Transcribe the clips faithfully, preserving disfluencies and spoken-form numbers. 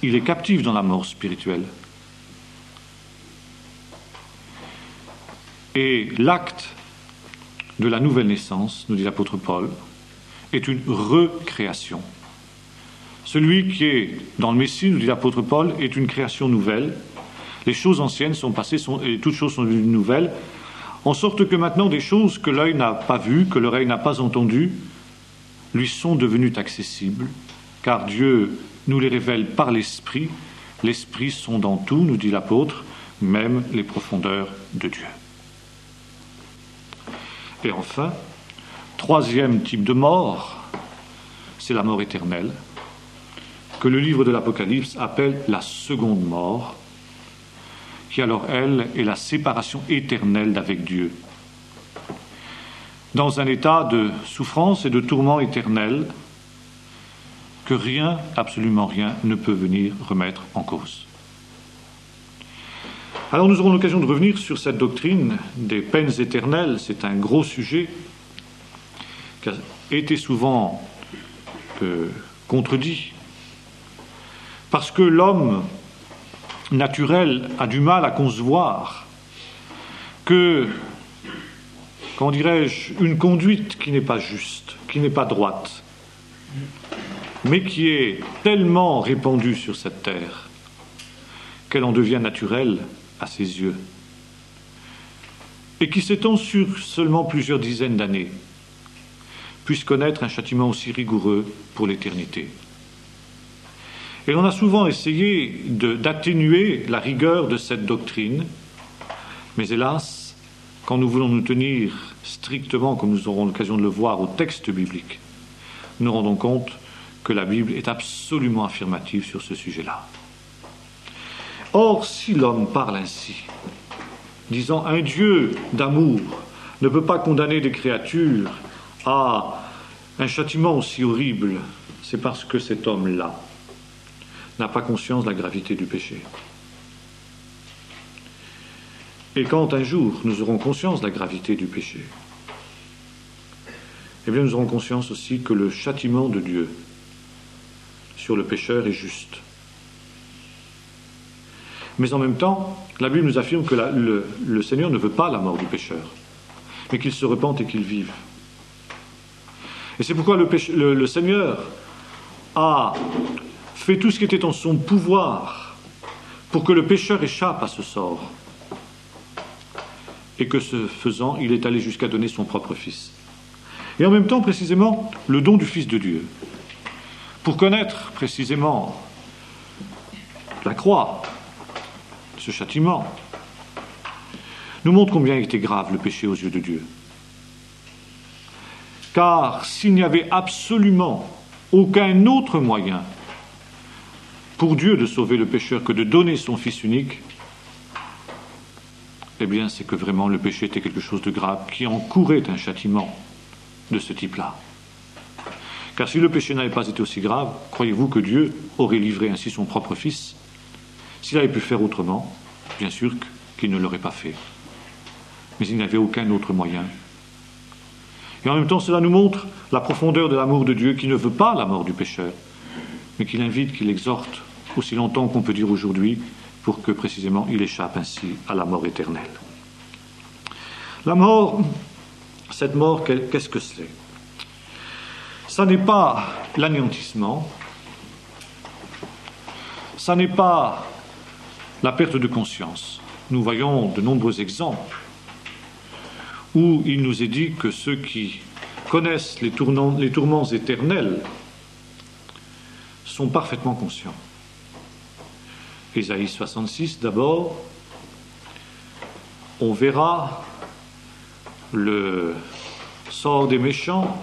il est captif dans la mort spirituelle. Et l'acte de la nouvelle naissance, nous dit l'apôtre Paul, est une recréation. Celui qui est dans le Messie, nous dit l'apôtre Paul, est une création nouvelle. Les choses anciennes sont passées sont, et toutes choses sont devenues nouvelles, en sorte que maintenant des choses que l'œil n'a pas vues, que l'oreille n'a pas entendues, lui sont devenues accessibles, car Dieu nous les révèle par l'Esprit. L'Esprit sont dans tout, nous dit l'apôtre, même les profondeurs de Dieu. Et enfin, troisième type de mort, c'est la mort éternelle, que le livre de l'Apocalypse appelle la seconde mort, qui alors, elle, est la séparation éternelle d'avec Dieu. Dans un état de souffrance et de tourment éternel, que rien, absolument rien, ne peut venir remettre en cause. Alors nous aurons l'occasion de revenir sur cette doctrine des peines éternelles. C'est un gros sujet qui a été souvent euh, contredit, parce que l'homme naturel a du mal à concevoir que, comment dirais-je, une conduite qui n'est pas juste, qui n'est pas droite, mais qui est tellement répandue sur cette terre qu'elle en devient naturelle à ses yeux, et qui s'étend sur seulement plusieurs dizaines d'années, puisse connaître un châtiment aussi rigoureux pour l'éternité. Et l'on a souvent essayé de, d'atténuer la rigueur de cette doctrine, mais hélas, quand nous voulons nous tenir strictement, comme nous aurons l'occasion de le voir, au texte biblique, nous nous rendons compte que la Bible est absolument affirmative sur ce sujet-là. Or, si l'homme parle ainsi, disant un Dieu d'amour ne peut pas condamner des créatures à un châtiment aussi horrible, c'est parce que cet homme-là n'a pas conscience de la gravité du péché. Et quand un jour nous aurons conscience de la gravité du péché, eh bien nous aurons conscience aussi que le châtiment de Dieu sur le pécheur est juste. Mais en même temps, la Bible nous affirme que la, le, le Seigneur ne veut pas la mort du pécheur, mais qu'il se repente et qu'il vive. Et c'est pourquoi le, péche, le, le Seigneur a fait tout ce qui était en son pouvoir pour que le pécheur échappe à ce sort. Et que ce faisant, il est allé jusqu'à donner son propre Fils. Et en même temps, précisément, le don du Fils de Dieu. Pour connaître précisément la croix, ce châtiment, nous montre combien était grave le péché aux yeux de Dieu. Car s'il n'y avait absolument aucun autre moyen pour Dieu de sauver le pécheur que de donner son Fils unique, eh bien c'est que vraiment le péché était quelque chose de grave qui encourait un châtiment de ce type-là. Car si le péché n'avait pas été aussi grave, croyez-vous que Dieu aurait livré ainsi son propre Fils? S'il avait pu faire autrement, bien sûr qu'il ne l'aurait pas fait. Mais il n'avait aucun autre moyen. Et en même temps, cela nous montre la profondeur de l'amour de Dieu qui ne veut pas la mort du pécheur, mais qui l'invite, qui l'exhorte, aussi longtemps qu'on peut dire aujourd'hui, pour que précisément il échappe ainsi à la mort éternelle. La mort, cette mort, qu'est-ce que c'est? Ça n'est pas l'anéantissement, ça n'est pas la perte de conscience. Nous voyons de nombreux exemples où il nous est dit que ceux qui connaissent les, tournants, les tourments éternels sont parfaitement conscients. Ésaïe soixante-six, d'abord, on verra le sort des méchants,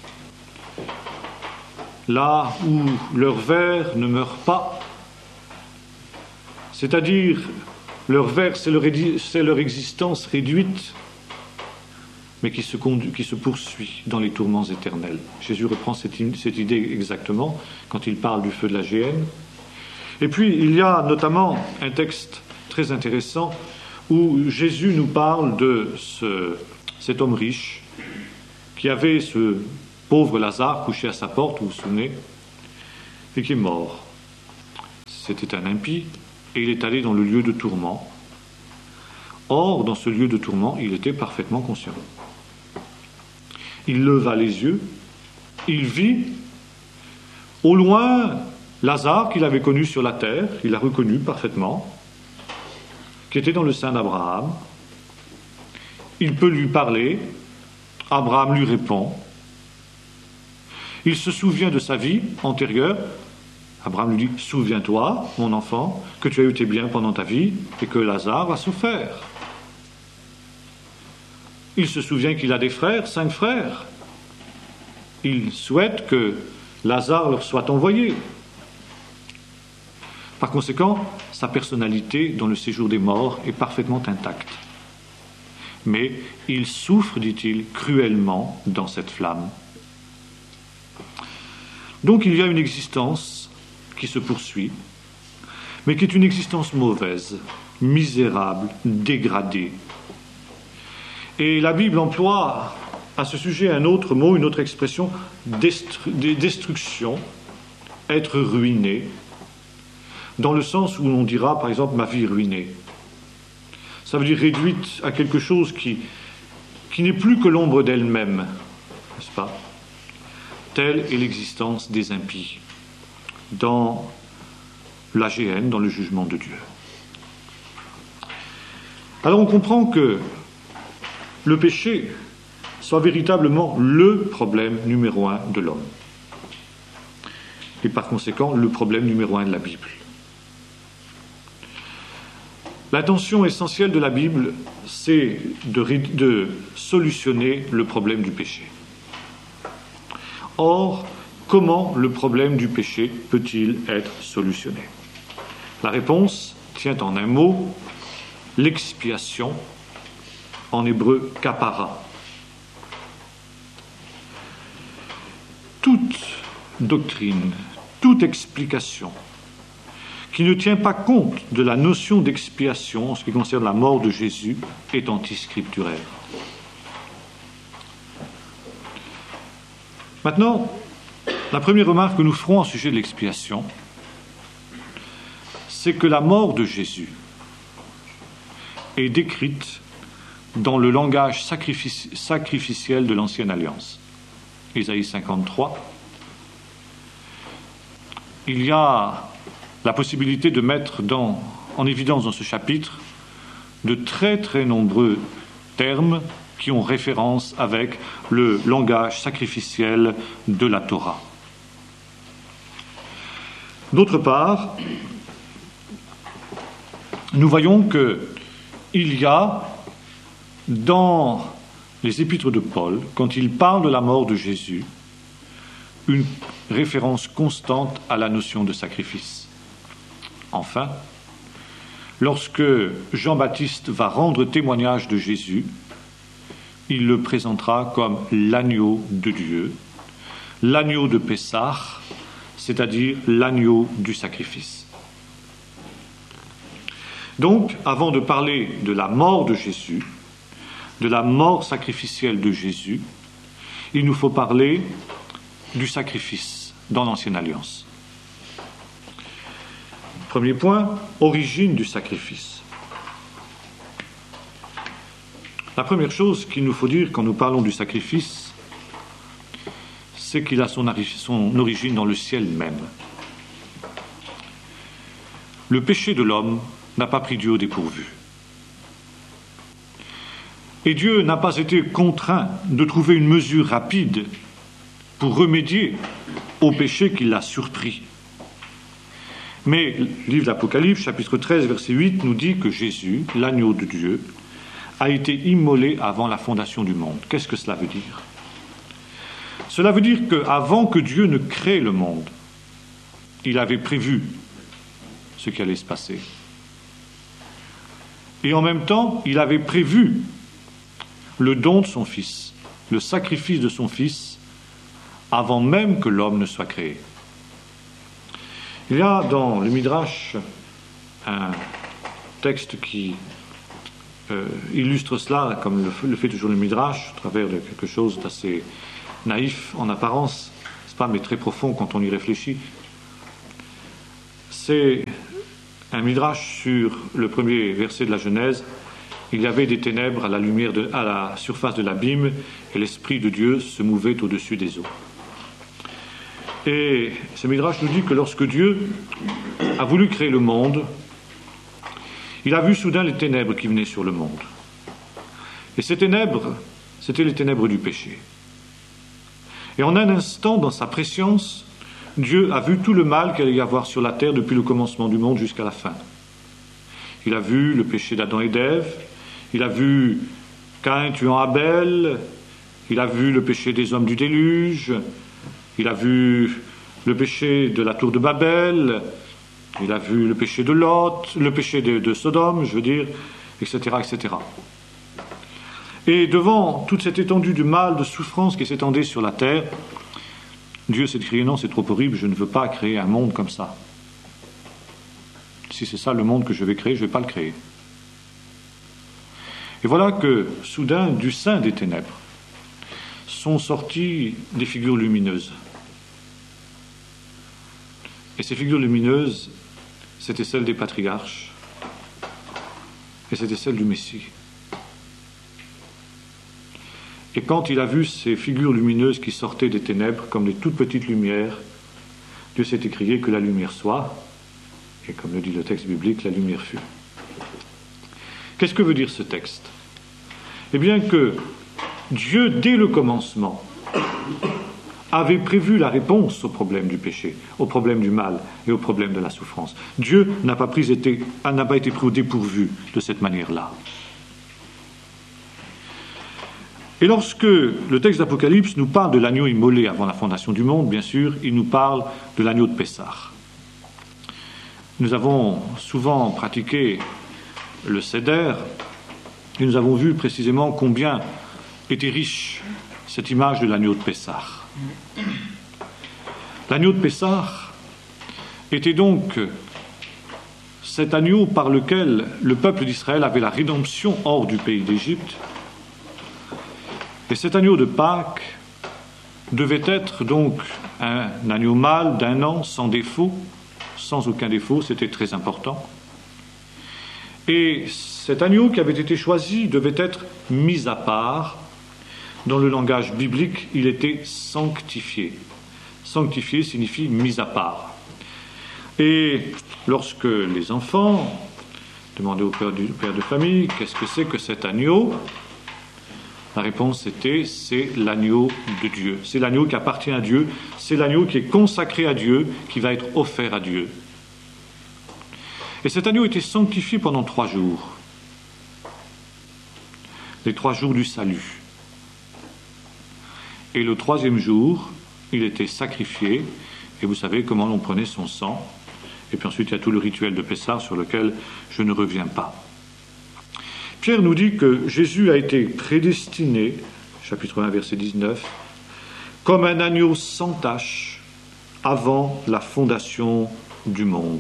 là où leur vers ne meurt pas, c'est-à-dire leur vers, c'est leur, c'est leur existence réduite, mais qui se, conduit, qui se poursuit dans les tourments éternels. Jésus reprend cette, cette idée exactement quand il parle du feu de la géhenne. Et puis, il y a notamment un texte très intéressant où Jésus nous parle de ce, cet homme riche qui avait ce pauvre Lazare couché à sa porte, vous vous souvenez, et qui est mort. c'était un impie, et il est allé dans le lieu de tourment. Or, dans ce lieu de tourment, il était parfaitement conscient. Il leva les yeux, il vit au loin Lazare qu'il avait connu sur la terre, il l'a reconnu parfaitement, qui était dans le sein d'Abraham. Il peut lui parler, Abraham lui répond. Il se souvient de sa vie antérieure. Abraham lui dit, souviens-toi, mon enfant, que tu as eu tes biens pendant ta vie et que Lazare a souffert. Il se souvient qu'il a des frères, cinq frères. Il souhaite que Lazare leur soit envoyé. Par conséquent, sa personnalité dans le séjour des morts est parfaitement intacte. Mais il souffre, dit-il, cruellement dans cette flamme. Donc il y a une existence qui se poursuit, mais qui est une existence mauvaise, misérable, dégradée. Et la Bible emploie à ce sujet un autre mot, une autre expression, destru- destruction, être ruiné, dans le sens où on dira, par exemple, ma vie est ruinée. Ça veut dire réduite à quelque chose qui, qui n'est plus que l'ombre d'elle-même, n'est-ce pas? Telle est l'existence des impies dans la géhenne, dans le jugement de Dieu. Alors on comprend que le péché soit véritablement le problème numéro un de l'homme. Et par conséquent, le problème numéro un de la Bible. L'intention essentielle de la Bible, c'est de, de solutionner le problème du péché. Or, comment le problème du péché peut-il être solutionné? La réponse tient en un mot, l'expiation, en hébreu kapara. Toute doctrine, toute explication qui ne tient pas compte de la notion d'expiation en ce qui concerne la mort de Jésus est antiscripturaire. Maintenant, la première remarque que nous ferons au sujet de l'expiation, c'est que la mort de Jésus est décrite dans le langage sacrifici- sacrificiel de l'Ancienne Alliance. Ésaïe cinquante-trois. Il y a la possibilité de mettre dans, en évidence dans ce chapitre de très très nombreux termes qui ont référence avec le langage sacrificiel de la Torah. D'autre part, nous voyons qu'il y a dans les épîtres de Paul, quand il parle de la mort de Jésus, une référence constante à la notion de sacrifice. Enfin, lorsque Jean-Baptiste va rendre témoignage de Jésus, il le présentera comme l'agneau de Dieu, l'agneau de Pessah, c'est-à-dire l'agneau du sacrifice. Donc, avant de parler de la mort de Jésus, de la mort sacrificielle de Jésus, il nous faut parler du sacrifice dans l'Ancienne Alliance. Premier point, origine du sacrifice. La première chose qu'il nous faut dire quand nous parlons du sacrifice, c'est qu'il a son, son origine dans le ciel même. Le péché de l'homme n'a pas pris Dieu au dépourvu. Et Dieu n'a pas été contraint de trouver une mesure rapide pour remédier au péché qui l'a surpris. Mais le livre d'Apocalypse, chapitre treize, verset huit, nous dit que Jésus, l'agneau de Dieu, a été immolé avant la fondation du monde. Qu'est-ce que cela veut dire? Cela veut dire qu'avant que Dieu ne crée le monde, il avait prévu ce qui allait se passer. Et en même temps, il avait prévu le don de son Fils, le sacrifice de son Fils, avant même que l'homme ne soit créé. Il y a dans le Midrash un texte qui euh, illustre cela, comme le, le fait toujours le Midrash, à travers de quelque chose d'assez naïf en apparence, n'est-ce pas, mais très profond quand on y réfléchit. C'est un midrash sur le premier verset de la Genèse. Il y avait des ténèbres à la lumière de, à la surface de l'abîme, et l'Esprit de Dieu se mouvait au-dessus des eaux. Et ce midrash nous dit que lorsque Dieu a voulu créer le monde, il a vu soudain les ténèbres qui venaient sur le monde. Et ces ténèbres, c'était les ténèbres du péché. Et en un instant, dans sa préscience, Dieu a vu tout le mal qu'il allait y avoir sur la terre depuis le commencement du monde jusqu'à la fin. Il a vu le péché d'Adam et d'Ève, il a vu Caïn tuant Abel, il a vu le péché des hommes du déluge, il a vu le péché de la tour de Babel, il a vu le péché de Lot, le péché de, de Sodome, je veux dire, et cetera, et cetera. Et devant toute cette étendue de mal, de souffrance qui s'étendait sur la terre, Dieu s'est écrié, non, c'est trop horrible, je ne veux pas créer un monde comme ça. Si c'est ça le monde que je vais créer, je ne vais pas le créer. Et voilà que, soudain, du sein des ténèbres, sont sorties des figures lumineuses. Et ces figures lumineuses, c'était celles des patriarches, et c'était celles du Messie. Et quand il a vu ces figures lumineuses qui sortaient des ténèbres, comme des toutes petites lumières, Dieu s'est écrié que la lumière soit, et comme le dit le texte biblique, la lumière fut. Qu'est-ce que veut dire ce texte? Eh bien que Dieu, dès le commencement, avait prévu la réponse au problème du péché, au problème du mal et au problème de la souffrance. Dieu n'a pas, pris, été, n'a pas été pris au dépourvu de cette manière-là. Et lorsque le texte d'Apocalypse nous parle de l'agneau immolé avant la fondation du monde, bien sûr, il nous parle de l'agneau de Pessah. Nous avons souvent pratiqué le Seder, et nous avons vu précisément combien était riche cette image de l'agneau de Pessah. L'agneau de Pessah était donc cet agneau par lequel le peuple d'Israël avait la rédemption hors du pays d'Égypte. Et cet agneau de Pâques devait être donc un agneau mâle d'un an, sans défaut, sans aucun défaut, c'était très important. Et cet agneau qui avait été choisi devait être mis à part. Dans le langage biblique, il était sanctifié. Sanctifié signifie mis à part. Et lorsque les enfants demandaient au père, du, au père de famille qu'est-ce que c'est que cet agneau, la réponse était c'est l'agneau de Dieu. C'est l'agneau qui appartient à Dieu. C'est l'agneau qui est consacré à Dieu, qui va être offert à Dieu. Et cet agneau était sanctifié pendant trois jours. Les trois jours du salut. Et le troisième jour, il était sacrifié. Et vous savez comment on prenait son sang. Et puis ensuite, il y a tout le rituel de Pessah sur lequel je ne reviens pas. Pierre nous dit que Jésus a été prédestiné, chapitre un, verset dix-neuf, comme un agneau sans tache avant la fondation du monde.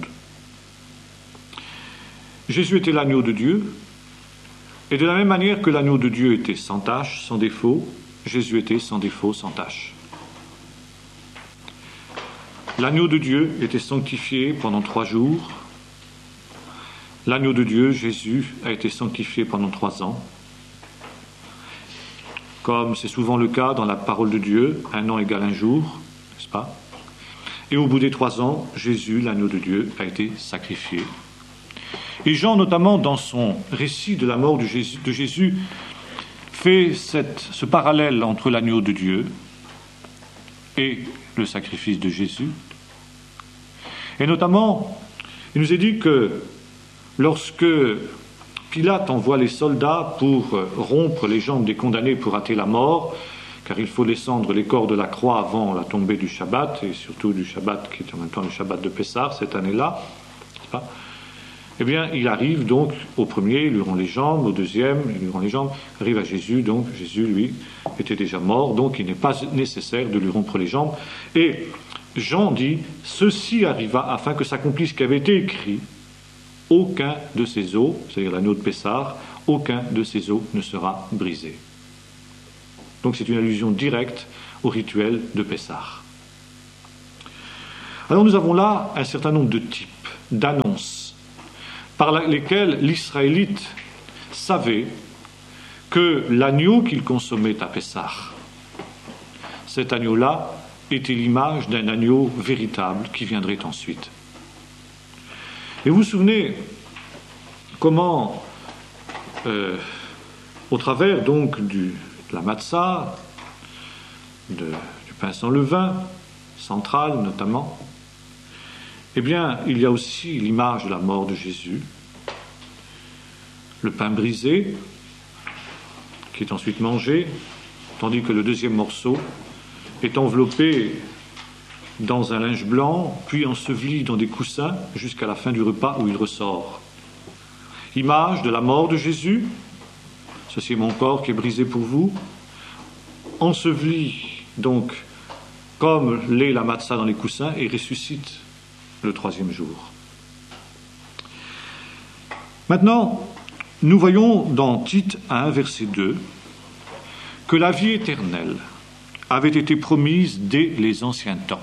Jésus était l'agneau de Dieu, et de la même manière que l'agneau de Dieu était sans tache, sans défaut, Jésus était sans défaut, sans tache. L'agneau de Dieu était sanctifié pendant trois jours. L'agneau de Dieu, Jésus, a été sanctifié pendant trois ans. Comme c'est souvent le cas dans la parole de Dieu, un an égale un jour, n'est-ce pas? Et au bout des trois ans, Jésus, l'agneau de Dieu, a été sacrifié. Et Jean, notamment dans son récit de la mort de Jésus, de Jésus fait cette, ce parallèle entre l'agneau de Dieu et le sacrifice de Jésus. Et notamment, il nous est dit que lorsque Pilate envoie les soldats pour rompre les jambes des condamnés pour hâter la mort, car il faut descendre les corps de la croix avant la tombée du Shabbat, et surtout du Shabbat qui est en même temps le Shabbat de Pessah, cette année-là, n'est-ce pas ? Eh bien, il arrive donc au premier, il lui rend les jambes, au deuxième, il lui rend les jambes, arrive à Jésus, donc Jésus, lui, était déjà mort, donc il n'est pas nécessaire de lui rompre les jambes. Et Jean dit, ceci arriva afin que s'accomplisse ce qui avait été écrit, aucun de ces os, c'est-à-dire l'agneau de Pessah, aucun de ces os ne sera brisé. Donc c'est une allusion directe au rituel de Pessah. Alors nous avons là un certain nombre de types, d'annonces par lesquels l'Israélite savait que l'agneau qu'il consommait à Pessah, cet agneau-là était l'image d'un agneau véritable qui viendrait ensuite. Et vous vous souvenez comment, euh, au travers donc du, de la matzah, de, du pain sans levain, central notamment, eh bien, il y a aussi l'image de la mort de Jésus, le pain brisé, qui est ensuite mangé, tandis que le deuxième morceau est enveloppé dans un linge blanc, puis enseveli dans des coussins jusqu'à la fin du repas où il ressort. Image de la mort de Jésus, ceci est mon corps qui est brisé pour vous, enseveli donc comme l'est la matzah dans les coussins et ressuscite le troisième jour. Maintenant, nous voyons dans Tite un, verset deux, que la vie éternelle avait été promise dès les anciens temps.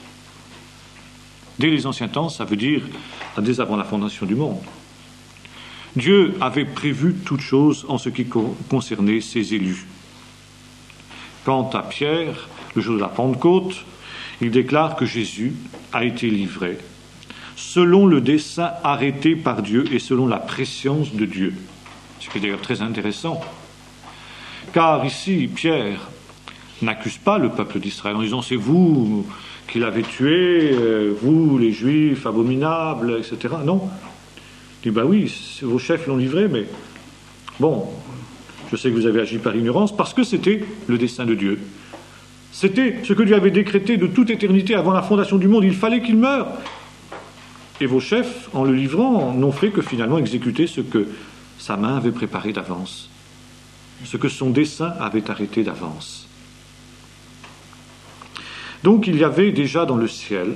Dès les anciens temps, ça veut dire dès avant la fondation du monde. Dieu avait prévu toutes choses en ce qui concernait ses élus. Quant à Pierre, le jour de la Pentecôte, il déclare que Jésus a été livré selon le dessein arrêté par Dieu et selon la prescience de Dieu. Ce qui est d'ailleurs très intéressant. Car ici, Pierre n'accuse pas le peuple d'Israël en disant « c'est vous qui l'avez tué, vous les Juifs abominables, et cetera » Non. Il dit « bah oui, vos chefs l'ont livré, mais bon, je sais que vous avez agi par ignorance parce que c'était le dessein de Dieu. C'était ce que Dieu avait décrété de toute éternité avant la fondation du monde. Il fallait qu'il meure. Et vos chefs, en le livrant, n'ont fait que finalement exécuter ce que sa main avait préparé d'avance, ce que son dessein avait arrêté d'avance. » Donc il y avait déjà dans le ciel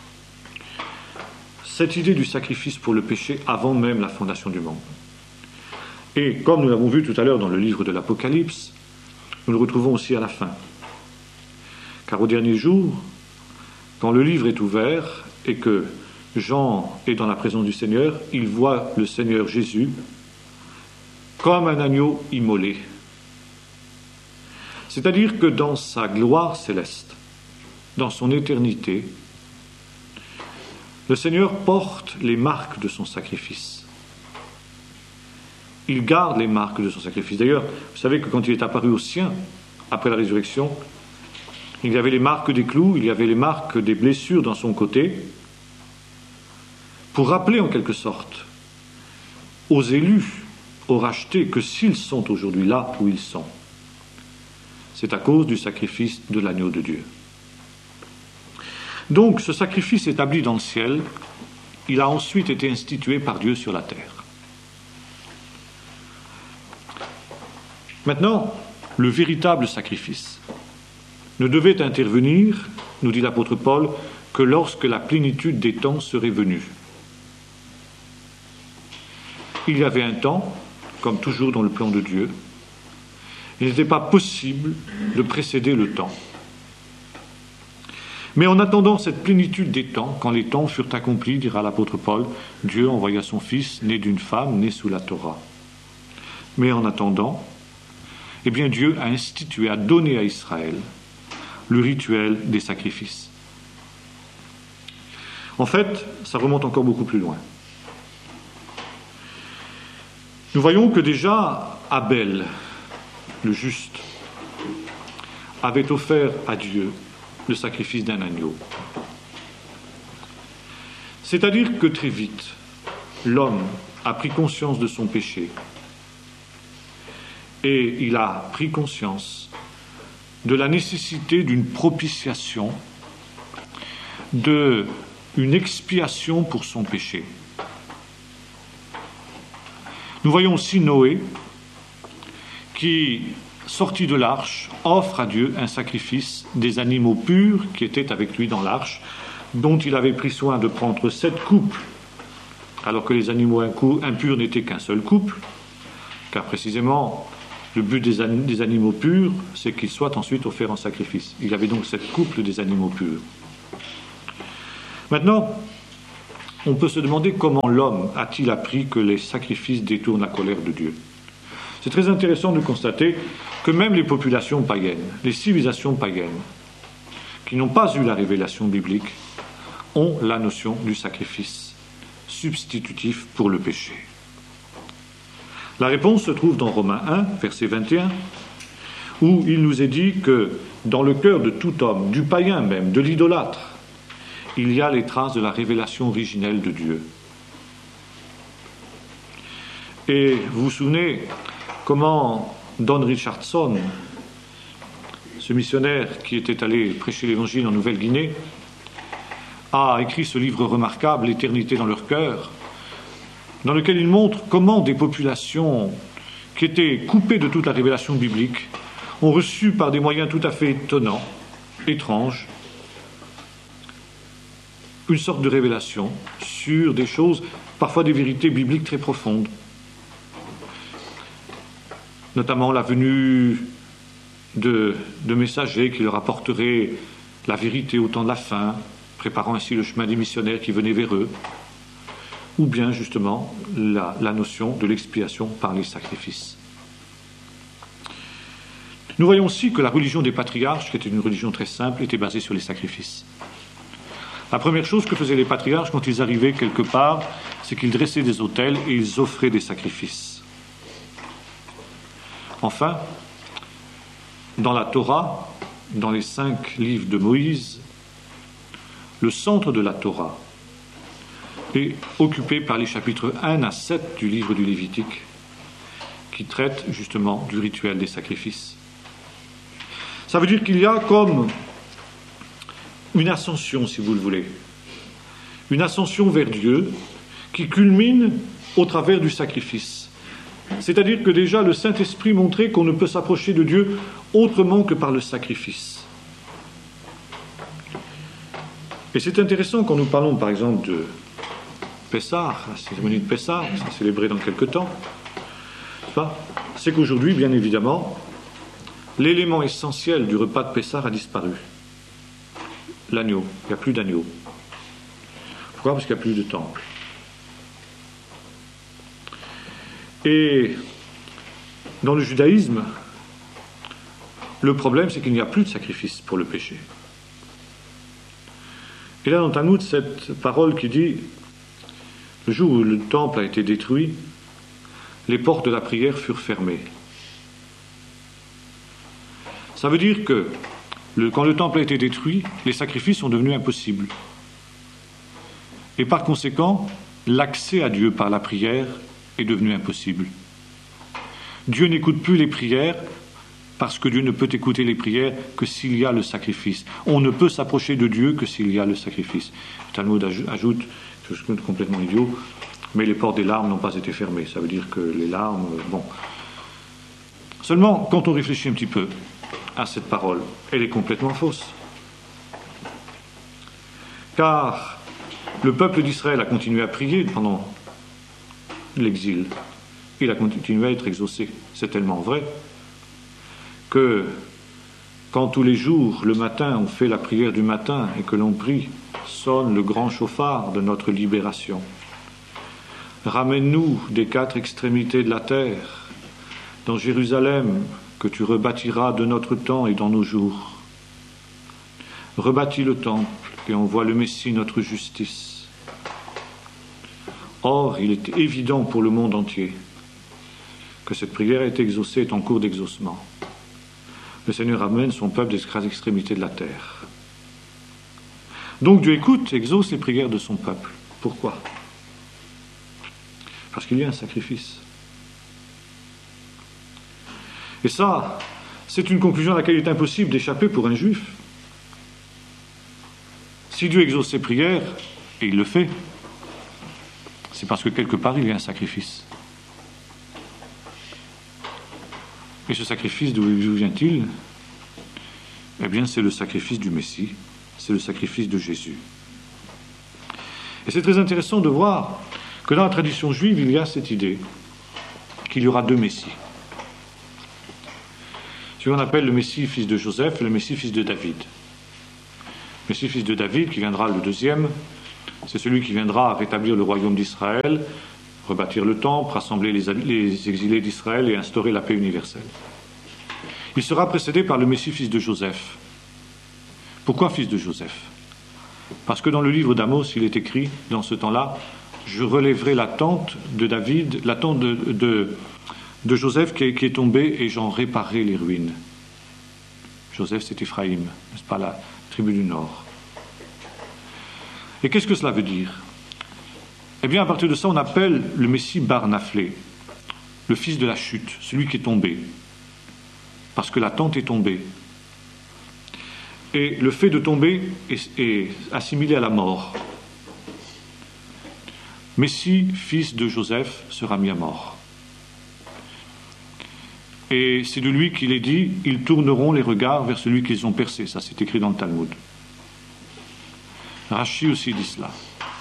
cette idée du sacrifice pour le péché avant même la fondation du monde. Et comme nous l'avons vu tout à l'heure dans le livre de l'Apocalypse, nous le retrouvons aussi à la fin. Car au dernier jour, quand le livre est ouvert et que Jean est dans la présence du Seigneur, il voit le Seigneur Jésus comme un agneau immolé. C'est-à-dire que dans sa gloire céleste, dans son éternité, le Seigneur porte les marques de son sacrifice. Il garde les marques de son sacrifice. D'ailleurs, vous savez que quand il est apparu aux siens, après la résurrection, il y avait les marques des clous, il y avait les marques des blessures dans son côté, pour rappeler en quelque sorte aux élus, aux rachetés, que s'ils sont aujourd'hui là où ils sont, c'est à cause du sacrifice de l'agneau de Dieu. Donc, ce sacrifice établi dans le ciel, il a ensuite été institué par Dieu sur la terre. Maintenant, le véritable sacrifice ne devait intervenir, nous dit l'apôtre Paul, que lorsque la plénitude des temps serait venue. Il y avait un temps, comme toujours dans le plan de Dieu, il n'était pas possible de précéder le temps. Mais en attendant cette plénitude des temps, quand les temps furent accomplis, dira l'apôtre Paul, Dieu envoya son Fils, né d'une femme, né sous la Torah. Mais en attendant, eh bien Dieu a institué, a donné à Israël le rituel des sacrifices. En fait, ça remonte encore beaucoup plus loin. Nous voyons que déjà Abel, le juste, avait offert à Dieu le sacrifice d'un agneau. C'est-à-dire que très vite, l'homme a pris conscience de son péché et il a pris conscience de la nécessité d'une propitiation, d'une expiation pour son péché. Nous voyons aussi Noé qui, sorti de l'arche, offre à Dieu un sacrifice des animaux purs qui étaient avec lui dans l'arche, dont il avait pris soin de prendre sept couples, alors que les animaux impurs n'étaient qu'un seul couple, car précisément le but des, an- des animaux purs, c'est qu'ils soient ensuite offerts en sacrifice. Il y avait donc sept couples des animaux purs. Maintenant, on peut se demander comment l'homme a-t-il appris que les sacrifices détournent la colère de Dieu. C'est très intéressant de constater que même les populations païennes, les civilisations païennes, qui n'ont pas eu la révélation biblique, ont la notion du sacrifice substitutif pour le péché. La réponse se trouve dans Romains un, verset vingt et un, où il nous est dit que dans le cœur de tout homme, du païen même, de l'idolâtre, il y a les traces de la révélation originelle de Dieu. Et vous vous souvenez comment Don Richardson, ce missionnaire qui était allé prêcher l'Évangile en Nouvelle-Guinée, a écrit ce livre remarquable, L'éternité dans leur cœur, dans lequel il montre comment des populations qui étaient coupées de toute la révélation biblique ont reçu par des moyens tout à fait étonnants, étranges, une sorte de révélation sur des choses, parfois des vérités bibliques très profondes, notamment la venue de, de messagers qui leur apporteraient la vérité au temps de la fin, préparant ainsi le chemin des missionnaires qui venaient vers eux, ou bien justement la, la notion de l'expiation par les sacrifices. Nous voyons aussi que la religion des patriarches, qui était une religion très simple, était basée sur les sacrifices. La première chose que faisaient les patriarches quand ils arrivaient quelque part, c'est qu'ils dressaient des autels et ils offraient des sacrifices. Enfin, dans la Torah, dans les cinq livres de Moïse, le centre de la Torah est occupé par les chapitres un à sept du livre du Lévitique, qui traitent justement du rituel des sacrifices. Ça veut dire qu'il y a comme une ascension, si vous le voulez, une ascension vers Dieu qui culmine au travers du sacrifice. C'est-à-dire que déjà le Saint-Esprit montrait qu'on ne peut s'approcher de Dieu autrement que par le sacrifice. Et c'est intéressant quand nous parlons par exemple de Pessah, la cérémonie de Pessah, qui sera célébrée dans quelque temps, c'est qu'aujourd'hui, bien évidemment, l'élément essentiel du repas de Pessah a disparu. L'agneau. Il n'y a plus d'agneau. Pourquoi ? Parce qu'il n'y a plus de temple. Et dans le judaïsme, le problème, c'est qu'il n'y a plus de sacrifice pour le péché. Et là, dans Talmud, cette parole qui dit « Le jour où le temple a été détruit, les portes de la prière furent fermées. » Ça veut dire que le, quand le temple a été détruit, les sacrifices sont devenus impossibles. Et par conséquent, l'accès à Dieu par la prière est devenu impossible. Dieu n'écoute plus les prières parce que Dieu ne peut écouter les prières que s'il y a le sacrifice. On ne peut s'approcher de Dieu que s'il y a le sacrifice. Le Talmud ajoute, c'est complètement idiot, mais les portes des larmes n'ont pas été fermées. Ça veut dire que les larmes, bon. Seulement, quand on réfléchit un petit peu à cette parole, elle est complètement fausse. Car le peuple d'Israël a continué à prier pendant l'exil. Il a continué à être exaucé. C'est tellement vrai que quand tous les jours, le matin, on fait la prière du matin et que l'on prie, sonne le grand chauffard de notre libération. Ramène-nous des quatre extrémités de la terre, dans Jérusalem, que tu rebâtiras de notre temps et dans nos jours. Rebâtis le temple et envoie le Messie, notre justice. Or, il est évident pour le monde entier que cette prière est exaucée, est en cours d'exaucement. Le Seigneur amène son peuple des quatre extrémités de la terre. Donc Dieu écoute, exauce les prières de son peuple. Pourquoi ? Parce qu'il y a un sacrifice. Et ça, c'est une conclusion à laquelle il est impossible d'échapper pour un juif. Si Dieu exauce ses prières, et il le fait, c'est parce que quelque part il y a un sacrifice. Et ce sacrifice, d'où vient-il ? Eh bien, c'est le sacrifice du Messie, c'est le sacrifice de Jésus. Et c'est très intéressant de voir que dans la tradition juive, il y a cette idée qu'il y aura deux Messies. Ce qu'on appelle le Messie fils de Joseph et le Messie fils de David. Le Messie fils de David, qui viendra le deuxième, C'est celui qui viendra rétablir le royaume d'Israël, rebâtir le temple, rassembler les, les exilés d'Israël et instaurer la paix universelle. Il sera précédé par le Messie, fils de Joseph. Pourquoi fils de Joseph? Parce que dans le livre d'Amos, il est écrit, dans ce temps-là, je relèverai la tente de David, la tente de, de, de Joseph qui est, qui est tombée, et j'en réparerai les ruines. Joseph, c'est Éphraïm, n'est-ce pas, la tribu du Nord. Et qu'est-ce que cela veut dire? Eh bien, à partir de ça, on appelle le Messie Bar-Naphlé, le fils de la chute, celui qui est tombé, parce que la tente est tombée. Et le fait de tomber est, est assimilé à la mort. Messie, fils de Joseph, sera mis à mort. Et c'est de lui qu'il est dit, ils tourneront les regards vers celui qu'ils ont percé. Ça, c'est écrit dans le Talmud. Rashi aussi dit cela.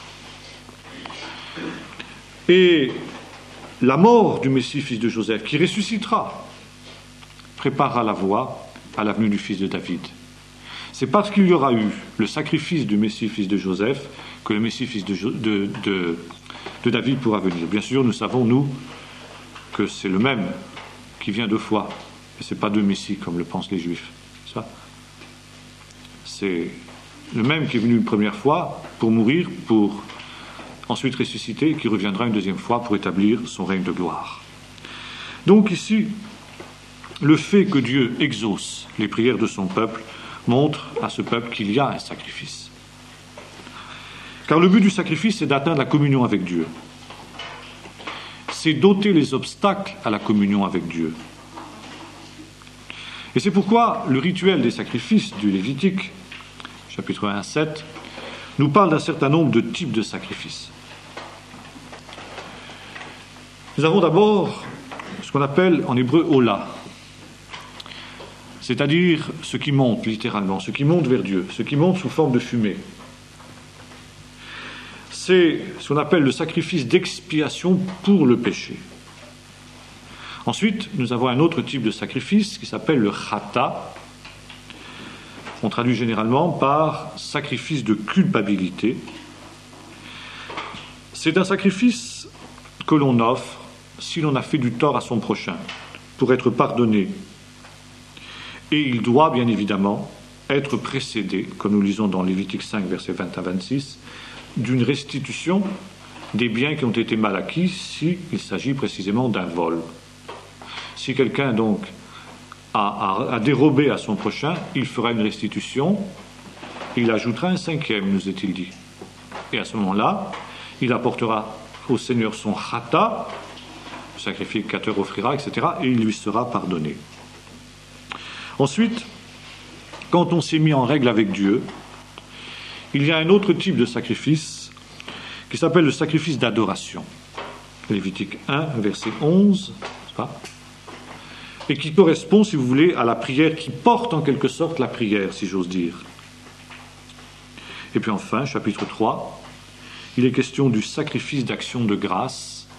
Et la mort du Messie, fils de Joseph, qui ressuscitera, préparera la voie à la venue du fils de David. C'est parce qu'il y aura eu le sacrifice du Messie, fils de Joseph, que le Messie, fils de, de, de, de David pourra venir. Bien sûr, nous savons, nous, que c'est le même qui vient deux fois. Et ce n'est pas deux Messies, comme le pensent les Juifs. Ça. C'est le même qui est venu une première fois pour mourir, pour ensuite ressusciter, et qui reviendra une deuxième fois pour établir son règne de gloire. Donc ici, le fait que Dieu exauce les prières de son peuple montre à ce peuple qu'il y a un sacrifice. Car le but du sacrifice, c'est d'atteindre la communion avec Dieu. C'est d'ôter les obstacles à la communion avec Dieu. Et c'est pourquoi le rituel des sacrifices du Lévitique, chapitre un, sept, nous parle d'un certain nombre de types de sacrifices. Nous avons d'abord ce qu'on appelle en hébreu Ola, c'est-à-dire ce qui monte littéralement, ce qui monte vers Dieu, ce qui monte sous forme de fumée. C'est ce qu'on appelle le sacrifice d'expiation pour le péché. Ensuite, nous avons un autre type de sacrifice qui s'appelle le chata. On traduit généralement par sacrifice de culpabilité. C'est un sacrifice que l'on offre si l'on a fait du tort à son prochain, pour être pardonné. Et il doit, bien évidemment, être précédé, comme nous lisons dans Lévitique cinq, versets vingt à vingt-six, d'une restitution des biens qui ont été mal acquis, s'il s'agit précisément d'un vol. Si quelqu'un, donc, a, a, a dérobé à son prochain, il fera une restitution, il ajoutera un cinquième, nous est-il dit. Et à ce moment-là, il apportera au Seigneur son chata, le sacrificateur offrira, et cetera, et il lui sera pardonné. Ensuite, quand on s'est mis en règle avec Dieu, il y a un autre type de sacrifice qui s'appelle le sacrifice d'adoration. Lévitique un, verset onze, c'est pas, et qui correspond, si vous voulez, à la prière, qui porte en quelque sorte la prière, si j'ose dire. Et puis enfin, chapitre trois, il est question du sacrifice d'action de grâce,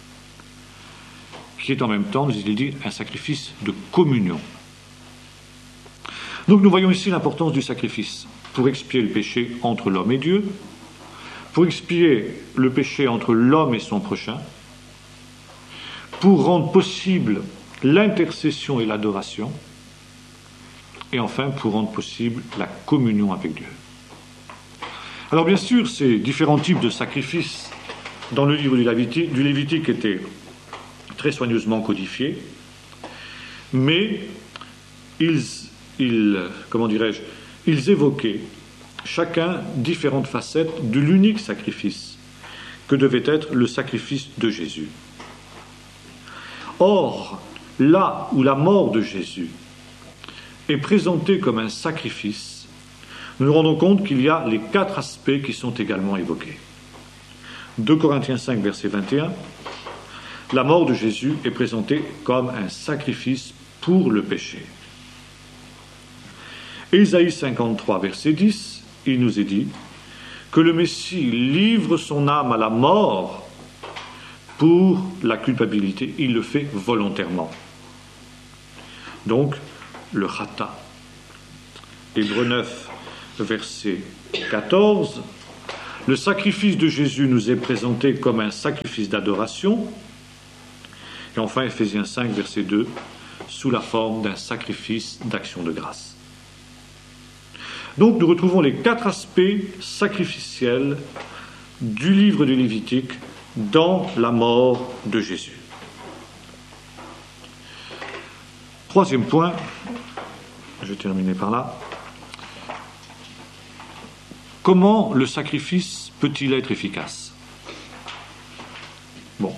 qui est en même temps, nous est-il dit, un sacrifice de communion. Donc nous voyons ici l'importance du sacrifice pour expier le péché entre l'homme et Dieu, pour expier le péché entre l'homme et son prochain, pour rendre possible l'intercession et l'adoration, et enfin pour rendre possible la communion avec Dieu. Alors bien sûr, ces différents types de sacrifices dans le livre du Lévitique, du Lévitique étaient très soigneusement codifiés, mais ils Ils, comment dirais-je, ils évoquaient chacun différentes facettes de l'unique sacrifice que devait être le sacrifice de Jésus. Or, là où la mort de Jésus est présentée comme un sacrifice, nous nous rendons compte qu'il y a les quatre aspects qui sont également évoqués. deux Corinthiens cinq, verset vingt et un, la mort de Jésus est présentée comme un sacrifice pour le péché. Ésaïe cinquante-trois, verset dix, il nous est dit que le Messie livre son âme à la mort pour la culpabilité. Il le fait volontairement. Donc, le chata. Hébreux neuf, verset quatorze, Le sacrifice de Jésus nous est présenté comme un sacrifice d'adoration. Et enfin, Éphésiens cinq, verset deux, sous la forme d'un sacrifice d'action de grâce. Donc nous retrouvons les quatre aspects sacrificiels du livre du Lévitique dans la mort de Jésus. Troisième point, je vais terminer par là. Comment le sacrifice peut-il être efficace? Bon.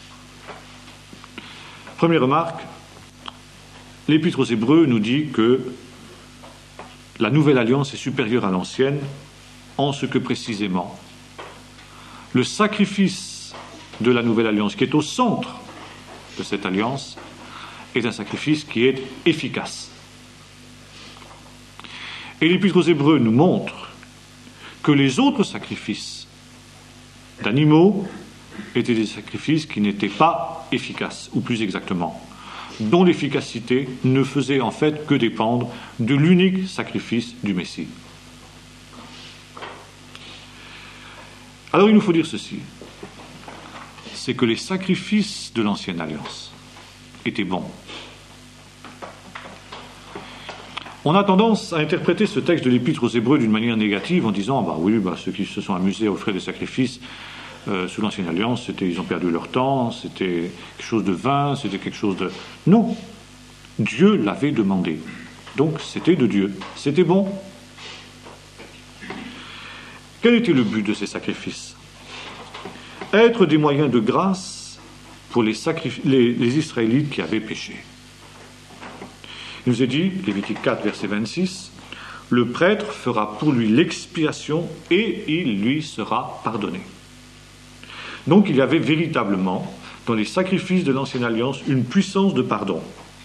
Première remarque, l'Épître aux Hébreux nous dit que la nouvelle alliance est supérieure à l'ancienne en ce que précisément le sacrifice de la nouvelle alliance, qui est au centre de cette alliance, est un sacrifice qui est efficace. Et l'Épître aux Hébreux nous montre que les autres sacrifices d'animaux étaient des sacrifices qui n'étaient pas efficaces, ou plus exactement, dont l'efficacité ne faisait en fait que dépendre de l'unique sacrifice du Messie. Alors il nous faut dire ceci, c'est que les sacrifices de l'ancienne alliance étaient bons. On a tendance à interpréter ce texte de l'Épître aux Hébreux d'une manière négative en disant bah oui, bah, ceux qui se sont amusés à offrir des sacrifices euh, sous l'ancienne alliance, c'était, ils ont perdu leur temps, c'était quelque chose de vain, c'était quelque chose de... Non, Dieu l'avait demandé, donc c'était de Dieu, c'était bon. Quel était le but de ces sacrifices? Être des moyens de grâce pour les, sacrif- les, les Israélites qui avaient péché. Il nous est dit, Lévitique quatre, verset vingt-six, « Le prêtre fera pour lui l'expiation et il lui sera pardonné. » Donc il y avait véritablement, dans les sacrifices de l'Ancienne Alliance, une puissance de pardon.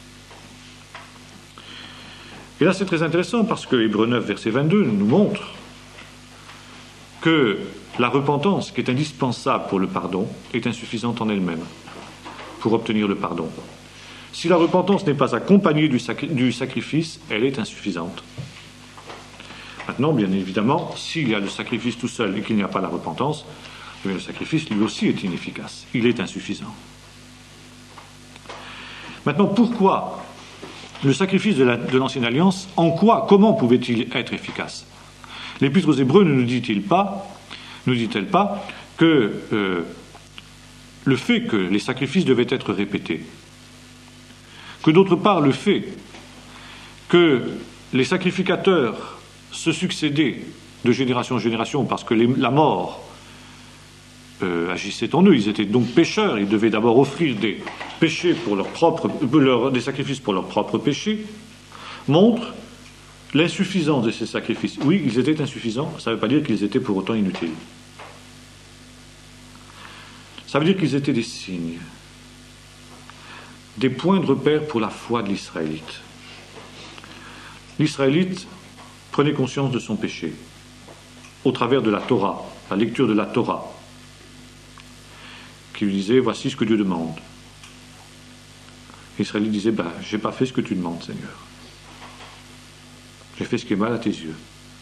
Et là c'est très intéressant parce que Hébreux neuf, verset vingt-deux, nous montre que la repentance, qui est indispensable pour le pardon, est insuffisante en elle-même pour obtenir le pardon. Si la repentance n'est pas accompagnée du, sacri- du sacrifice, elle est insuffisante. Maintenant, bien évidemment, s'il y a le sacrifice tout seul et qu'il n'y a pas la repentance, eh bien, le sacrifice lui aussi est inefficace. Il est insuffisant. Maintenant, pourquoi le sacrifice de, la, de l'Ancienne Alliance, en quoi, comment pouvait-il être efficace? L'Épître aux Hébreux ne nous dit-il pas, nous dit-elle pas que euh, le fait que les sacrifices devaient être répétés, que d'autre part le fait que les sacrificateurs se succédaient de génération en génération parce que les, la mort euh, agissait en eux, ils étaient donc pécheurs, ils devaient d'abord offrir des péchés pour leur propre, leur, des sacrifices pour leurs propres péchés, montre l'insuffisance de ces sacrifices. Oui, ils étaient insuffisants, ça ne veut pas dire qu'ils étaient pour autant inutiles. Ça veut dire qu'ils étaient des signes, des points de repère pour la foi de l'Israélite. L'Israélite prenait conscience de son péché au travers de la Torah, la lecture de la Torah, qui lui disait « Voici ce que Dieu demande ». L'Israélite disait ben, « Je n'ai pas fait ce que tu demandes, Seigneur. J'ai fait ce qui est mal à tes yeux. »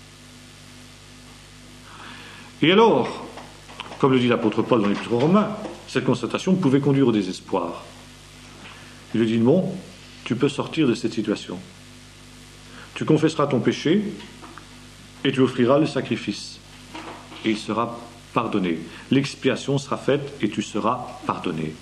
Et alors, comme le dit l'apôtre Paul dans l'Épître aux Romains, cette constatation pouvait conduire au désespoir. Il lui dit, bon, tu peux sortir de cette situation. Tu confesseras ton péché et tu offriras le sacrifice. Et il sera pardonné. L'expiation sera faite et tu seras pardonné.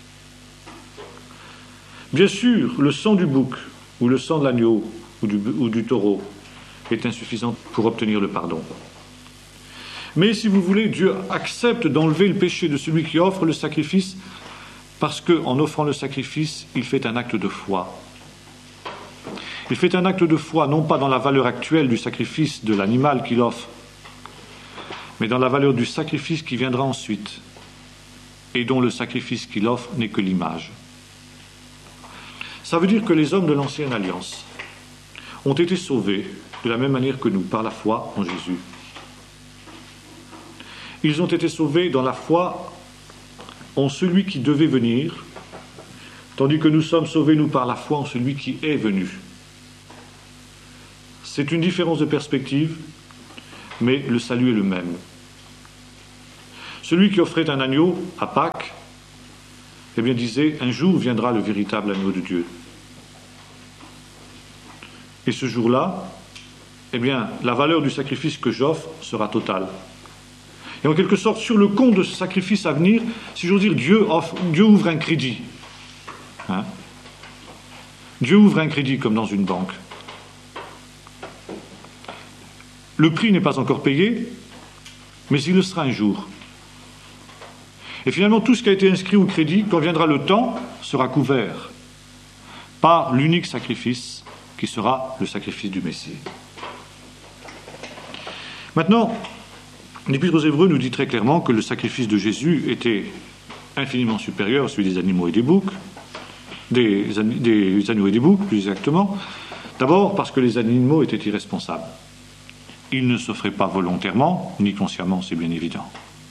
Bien sûr, le sang du bouc ou le sang de l'agneau ou du, ou du taureau est insuffisant pour obtenir le pardon. Mais si vous voulez, Dieu accepte d'enlever le péché de celui qui offre le sacrifice parce qu'en offrant le sacrifice, il fait un acte de foi. Il fait un acte de foi, non pas dans la valeur actuelle du sacrifice de l'animal qu'il offre, mais dans la valeur du sacrifice qui viendra ensuite, et dont le sacrifice qu'il offre n'est que l'image. Ça veut dire que les hommes de l'Ancienne Alliance ont été sauvés de la même manière que nous, par la foi en Jésus. Ils ont été sauvés dans la foi en celui qui devait venir, tandis que nous sommes sauvés, nous, par la foi en celui qui est venu. C'est une différence de perspective, mais le salut est le même. Celui qui offrait un agneau à Pâques, eh bien disait, un jour viendra le véritable agneau de Dieu. Et ce jour-là, eh bien, la valeur du sacrifice que j'offre sera totale. Et en quelque sorte, sur le compte de ce sacrifice à venir, si j'ose dire, Dieu, offre, Dieu ouvre un crédit. Hein? Dieu ouvre un crédit comme dans une banque. Le prix n'est pas encore payé, mais il le sera un jour. Et finalement, tout ce qui a été inscrit au crédit, quand viendra le temps, sera couvert par l'unique sacrifice qui sera le sacrifice du Messie. Maintenant, l'Épître aux Hébreux nous dit très clairement que le sacrifice de Jésus était infiniment supérieur à celui des animaux et des boucs, des, des agneaux et des boucs, plus exactement. D'abord parce que les animaux étaient irresponsables. Ils ne s'offraient pas volontairement, ni consciemment, c'est bien évident.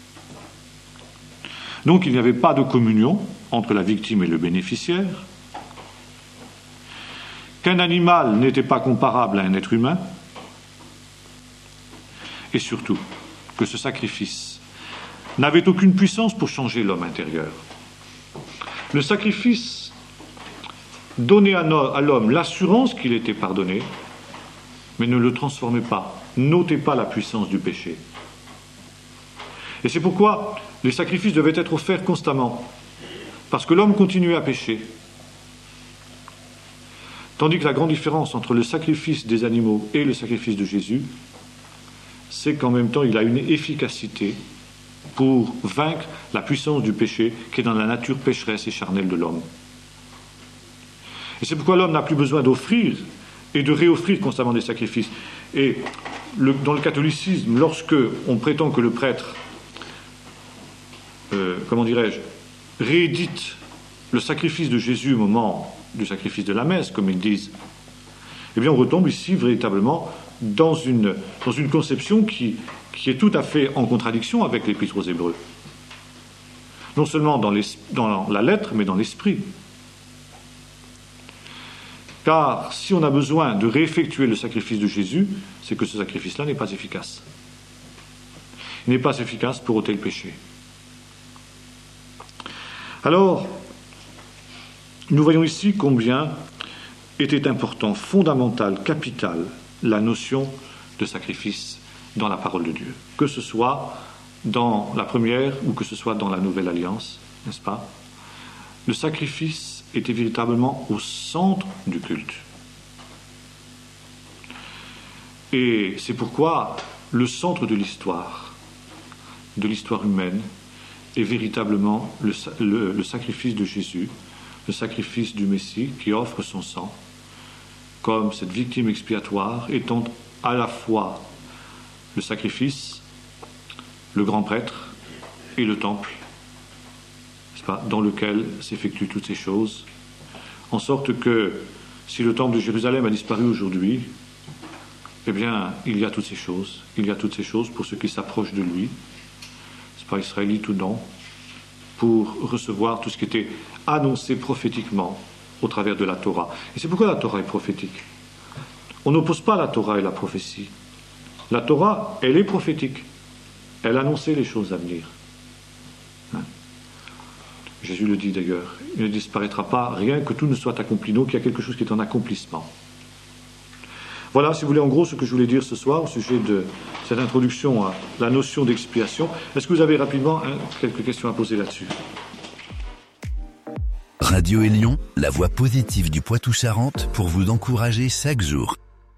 Donc il n'y avait pas de communion entre la victime et le bénéficiaire, qu'un animal n'était pas comparable à un être humain, et surtout que ce sacrifice n'avait aucune puissance pour changer l'homme intérieur. Le sacrifice donnait à l'homme l'assurance qu'il était pardonné, mais ne le transformait pas, n'ôtait pas la puissance du péché. Et c'est pourquoi les sacrifices devaient être offerts constamment, parce que l'homme continuait à pécher. Tandis que la grande différence entre le sacrifice des animaux et le sacrifice de Jésus, c'est qu'en même temps, il a une efficacité pour vaincre la puissance du péché qui est dans la nature pécheresse et charnelle de l'homme. Et c'est pourquoi l'homme n'a plus besoin d'offrir et de réoffrir constamment des sacrifices. Et le, dans le catholicisme, lorsque on prétend que le prêtre, euh, comment dirais-je, réédite le sacrifice de Jésus au moment du sacrifice de la messe, comme ils disent, eh bien on retombe ici véritablement dans une, dans une conception qui, qui est tout à fait en contradiction avec l'Épître aux Hébreux. Non seulement dans, les, dans la lettre, mais dans l'esprit. Car si on a besoin de réeffectuer le sacrifice de Jésus, c'est que ce sacrifice-là n'est pas efficace. Il n'est pas efficace pour ôter le péché. Alors, nous voyons ici combien était important, fondamental, capital, la notion de sacrifice dans la parole de Dieu. Que ce soit dans la première ou que ce soit dans la nouvelle alliance, n'est-ce pas? Le sacrifice était véritablement au centre du culte. Et c'est pourquoi le centre de l'histoire, de l'histoire humaine, est véritablement le, le, le sacrifice de Jésus, le sacrifice du Messie qui offre son sang comme cette victime expiatoire étant à la fois le sacrifice, le grand prêtre et le temple, n'est-ce pas, dans lequel s'effectuent toutes ces choses, en sorte que si le temple de Jérusalem a disparu aujourd'hui, eh bien, il y a toutes ces choses, il y a toutes ces choses pour ceux qui s'approchent de lui, n'est-ce pas, israélites ou non, pour recevoir tout ce qui était annoncé prophétiquement au travers de la Torah. Et c'est pourquoi la Torah est prophétique. On n'oppose pas la Torah et la prophétie. La Torah, elle est prophétique. Elle annonçait les choses à venir. Hein? Jésus le dit d'ailleurs. Il ne disparaîtra pas rien que tout ne soit accompli. Donc il y a quelque chose qui est en accomplissement. Voilà, si vous voulez, en gros, ce que je voulais dire ce soir au sujet de cette introduction à la notion d'expiation. Est-ce que vous avez rapidement hein, quelques questions à poser là-dessus? Radio Élion, la voix positive du Poitou-Charentes pour vous encourager chaque jour.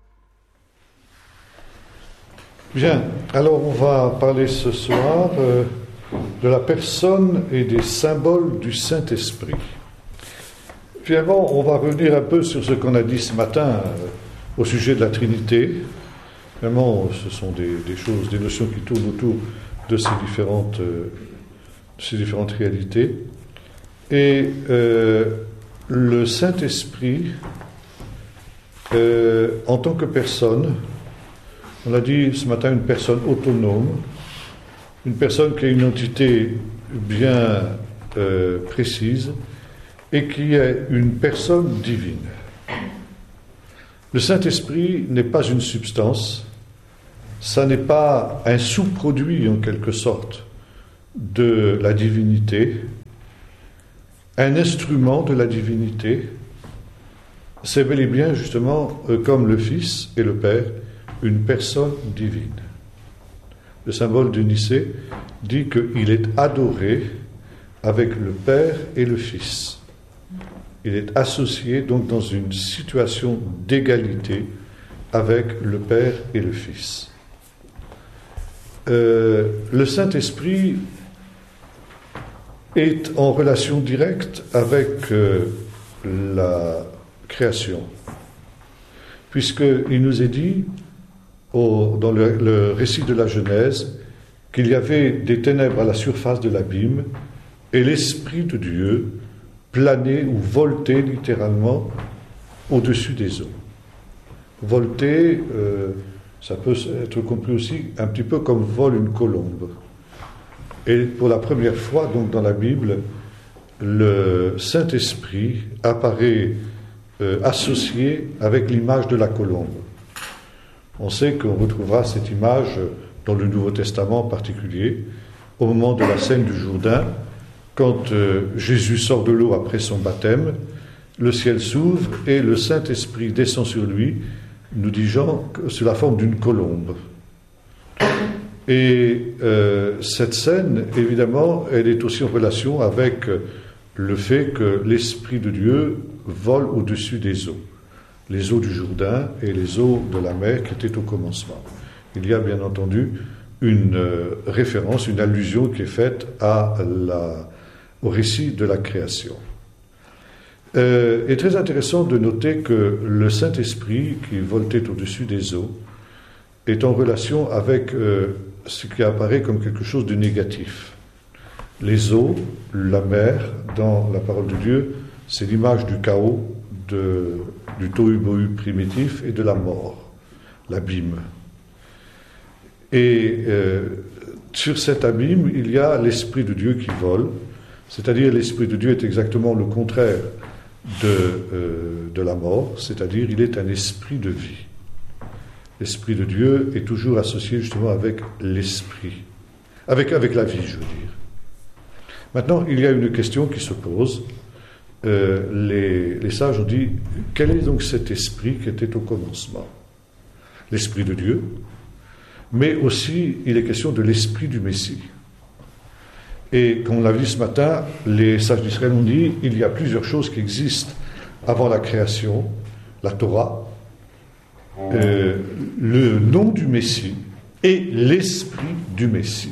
Bien, alors on va parler ce soir euh, de la personne et des symboles du Saint-Esprit. Finalement, on va revenir un peu sur ce qu'on a dit ce matin euh, au sujet de la Trinité. Vraiment, ce sont des, des choses, des notions qui tournent autour de ces différentes, euh, de ces différentes réalités. Et euh, le Saint-Esprit, euh, en tant que personne, on l'a dit ce matin, une personne autonome, une personne qui a une entité bien euh, précise et qui est une personne divine. Le Saint-Esprit n'est pas une substance, ça n'est pas un sous-produit en quelque sorte de la divinité, un instrument de la divinité. C'est bel et bien, justement, comme le Fils et le Père, une personne divine. Le symbole de Nicée dit qu'il est adoré avec le Père et le Fils. Il est associé donc dans une situation d'égalité avec le Père et le Fils. Euh, le Saint-Esprit est en relation directe avec euh, la création, puisqu'il nous est dit au, dans le, le récit de la Genèse qu'il y avait des ténèbres à la surface de l'abîme et l'Esprit de Dieu planait ou voltait littéralement au-dessus des eaux. Volter, euh, ça peut être compris aussi un petit peu comme vole une colombe. Et pour la première fois, donc, dans la Bible, le Saint-Esprit apparaît euh, associé avec l'image de la colombe. On sait qu'on retrouvera cette image dans le Nouveau Testament en particulier, au moment de la scène du Jourdain, quand euh, Jésus sort de l'eau après son baptême, le ciel s'ouvre et le Saint-Esprit descend sur lui, nous dit Jean, sous la forme d'une colombe. Et euh, cette scène, évidemment, elle est aussi en relation avec le fait que l'Esprit de Dieu vole au-dessus des eaux. Les eaux du Jourdain et les eaux de la mer qui étaient au commencement. Il y a bien entendu une euh, référence, une allusion qui est faite à la, au récit de la création. Euh, il est très intéressant de noter que le Saint-Esprit qui voltait au-dessus des eaux est en relation avec euh, ce qui apparaît comme quelque chose de négatif. Les eaux, la mer, dans la parole de Dieu, c'est l'image du chaos, de, du tohu-bohu primitif et de la mort, l'abîme. Et euh, sur cet abîme, il y a l'Esprit de Dieu qui vole, c'est-à-dire l'Esprit de Dieu est exactement le contraire de, euh, de la mort, c'est-à-dire il est un esprit de vie. L'Esprit de Dieu est toujours associé justement avec l'esprit, avec, avec la vie, je veux dire. Maintenant, il y a une question qui se pose. Euh, les, les sages ont dit, quel est donc cet esprit qui était au commencement? L'Esprit de Dieu, mais aussi il est question de l'Esprit du Messie. Et comme on l'a vu ce matin, les sages d'Israël ont dit, il y a plusieurs choses qui existent avant la création, la Torah, Euh, le nom du Messie et l'esprit du Messie.